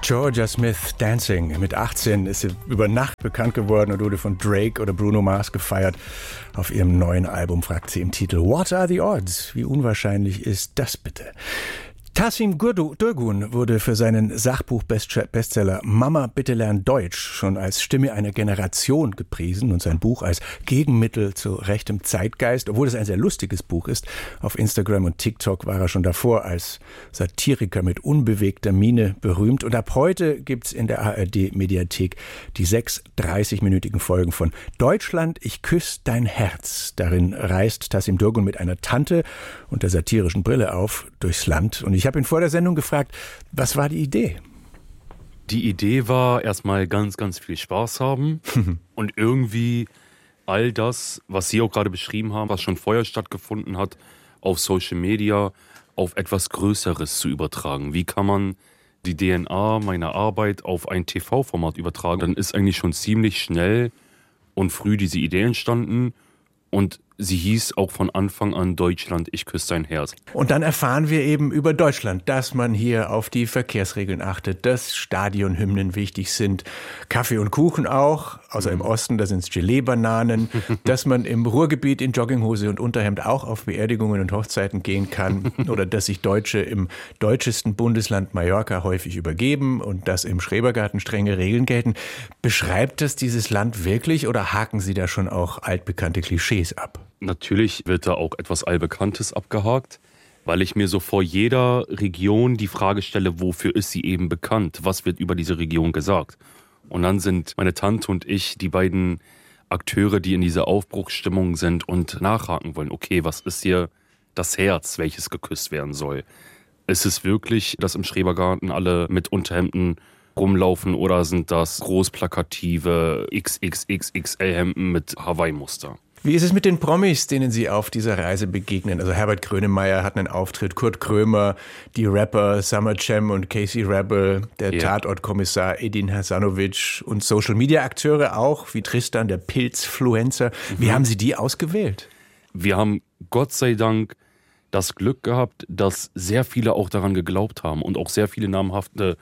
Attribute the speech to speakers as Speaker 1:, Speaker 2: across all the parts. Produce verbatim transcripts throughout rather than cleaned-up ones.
Speaker 1: Georgia Smith, Dancing. Mit achtzehn ist sie über Nacht bekannt geworden und wurde von Drake oder Bruno Mars gefeiert. Auf ihrem neuen Album fragt sie im Titel What are the odds? Wie unwahrscheinlich ist das bitte? Tasim Gürgun wurde für seinen Sachbuch-Bestseller Mama, bitte lern Deutsch schon als Stimme einer Generation gepriesen und sein Buch als Gegenmittel zu rechtem Zeitgeist, obwohl es ein sehr lustiges Buch ist. Auf Instagram und TikTok war er schon davor als Satiriker mit unbewegter Miene berühmt. Und ab heute gibt's in der A R D-Mediathek die sechs dreißigminütigen Folgen von Deutschland, ich küss dein Herz. Darin reist Tasim Gürgun mit einer Tante und der satirischen Brille auf durchs Land. Und ich Ich habe ihn vor der Sendung gefragt, was war die Idee?
Speaker 2: Die Idee war erstmal ganz, ganz viel Spaß haben und irgendwie all das, was Sie auch gerade beschrieben haben, was schon vorher stattgefunden hat, auf Social Media, auf etwas Größeres zu übertragen. Wie kann man die D N A meiner Arbeit auf ein T V-Format übertragen? Dann ist eigentlich schon ziemlich schnell und früh diese Idee entstanden und sie hieß auch von Anfang an Deutschland, ich küsse dein Herz.
Speaker 1: Und dann erfahren wir eben über Deutschland, dass man hier auf die Verkehrsregeln achtet, dass Stadionhymnen wichtig sind, Kaffee und Kuchen auch, außer im Osten, da sind es Gelee-Bananen, dass man im Ruhrgebiet in Jogginghose und Unterhemd auch auf Beerdigungen und Hochzeiten gehen kann oder dass sich Deutsche im deutschesten Bundesland Mallorca häufig übergeben und dass im Schrebergarten strenge Regeln gelten. Beschreibt das dieses Land wirklich oder haken Sie da schon auch altbekannte Klischees ab?
Speaker 2: Natürlich wird da auch etwas Allbekanntes abgehakt, weil ich mir so vor jeder Region die Frage stelle, wofür ist sie eben bekannt? Was wird über diese Region gesagt? Und dann sind meine Tante und ich die beiden Akteure, die in dieser Aufbruchsstimmung sind und nachhaken wollen. Okay, was ist hier das Herz, welches geküsst werden soll? Ist es wirklich, dass im Schrebergarten alle mit Unterhemden rumlaufen oder sind das großplakative X X X X L-Hemden mit Hawaii-Muster?
Speaker 1: Wie ist es mit den Promis, denen Sie auf dieser Reise begegnen? Also Herbert Grönemeyer hat einen Auftritt, Kurt Krömer, die Rapper Summer Jam und Casey Rebel, der ja. Tatortkommissar Edin Hasanovic und Social-Media-Akteure auch, wie Tristan, der Pilzfluencer. Wie mhm. haben Sie die ausgewählt?
Speaker 2: Wir haben Gott sei Dank das Glück gehabt, dass sehr viele auch daran geglaubt haben und auch sehr viele namhafte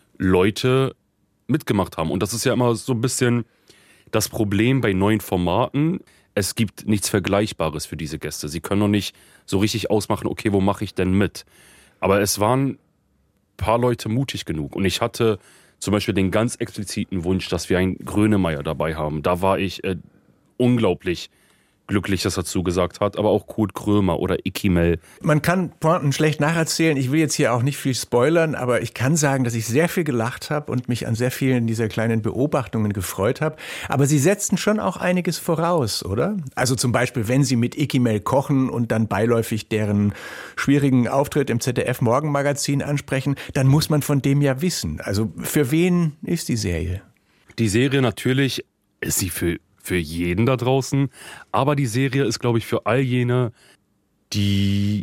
Speaker 2: Leute mitgemacht haben. Und das ist ja immer so ein bisschen das Problem bei neuen Formaten. Es gibt nichts Vergleichbares für diese Gäste. Sie können noch nicht so richtig ausmachen, okay, wo mache ich denn mit? Aber es waren ein paar Leute mutig genug. Und ich hatte zum Beispiel den ganz expliziten Wunsch, dass wir einen Grönemeyer dabei haben. Da war ich äh, unglaublich glücklich, dass er zugesagt hat, aber auch Kurt Krömer oder Ikimel.
Speaker 1: Man kann Pointen schlecht nacherzählen. Ich will jetzt hier auch nicht viel spoilern, aber ich kann sagen, dass ich sehr viel gelacht habe und mich an sehr vielen dieser kleinen Beobachtungen gefreut habe. Aber Sie setzten schon auch einiges voraus, oder? Also zum Beispiel, wenn Sie mit Ikimel kochen und dann beiläufig deren schwierigen Auftritt im Z D F-Morgenmagazin ansprechen, dann muss man von dem ja wissen. Also für wen ist die Serie?
Speaker 2: Die Serie natürlich ist sie für für jeden da draußen, aber die Serie ist, glaube ich, für all jene, die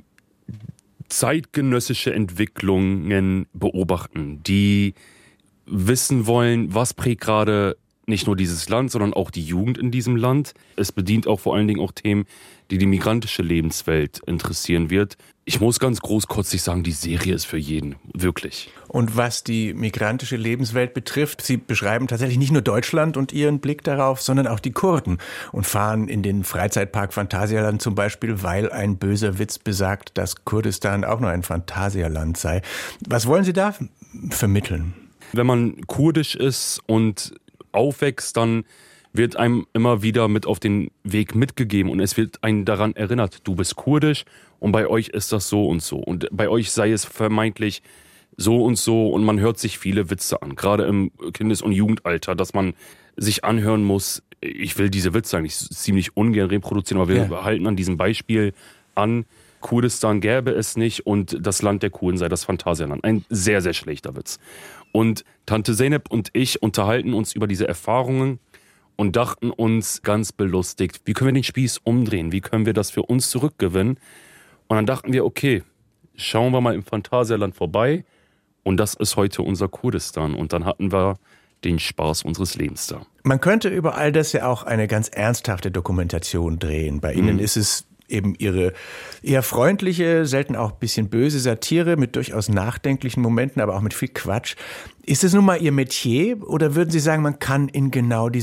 Speaker 2: zeitgenössische Entwicklungen beobachten, die wissen wollen, was prägt gerade nicht nur dieses Land, sondern auch die Jugend in diesem Land. Es bedient auch vor allen Dingen auch Themen, die die migrantische Lebenswelt interessieren wird. Ich muss ganz großkotzig sagen, die Serie ist für jeden, wirklich.
Speaker 1: Und was die migrantische Lebenswelt betrifft, Sie beschreiben tatsächlich nicht nur Deutschland und Ihren Blick darauf, sondern auch die Kurden und fahren in den Freizeitpark Phantasialand zum Beispiel, weil ein böser Witz besagt, dass Kurdistan auch noch ein Phantasialand sei. Was wollen Sie da vermitteln?
Speaker 2: Wenn man kurdisch ist und aufwächst, dann wird einem immer wieder mit auf den Weg mitgegeben und es wird einen daran erinnert, du bist kurdisch und bei euch ist das so und so und bei euch sei es vermeintlich so und so und man hört sich viele Witze an, gerade im Kindes- und Jugendalter, dass man sich anhören muss, ich will diese Witze eigentlich ziemlich ungern reproduzieren, aber wir ja. halten an diesem Beispiel an, Kurdistan gäbe es nicht und das Land der Kurden sei das Phantasialand. Ein sehr, sehr schlechter Witz. Und Tante Zeynep und ich unterhalten uns über diese Erfahrungen und dachten uns ganz belustigt, wie können wir den Spieß umdrehen? Wie können wir das für uns zurückgewinnen? Und dann dachten wir, okay, schauen wir mal im Phantasialand vorbei und das ist heute unser Kurdistan. Und dann hatten wir den Spaß unseres Lebens da.
Speaker 1: Man könnte über all das ja auch eine ganz ernsthafte Dokumentation drehen. Bei Ihnen mhm. ist es eben ihre eher freundliche, selten auch ein bisschen böse Satire mit durchaus nachdenklichen Momenten, aber auch mit viel Quatsch. Ist es nun mal Ihr Metier oder würden Sie sagen, man kann in genau diese